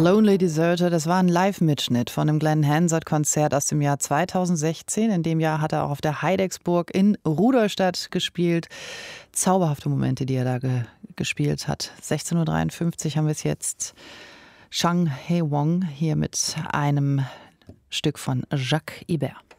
Lonely Deserter, das war ein Live-Mitschnitt von einem Glenn Hansard-Konzert aus dem Jahr 2016. In dem Jahr hat er auch auf der Heidecksburg in Rudolstadt gespielt. Zauberhafte Momente, die er da gespielt hat. 16:53 Uhr haben wir es jetzt. Chang Hae-won hier mit einem Stück von Jacques Ibert.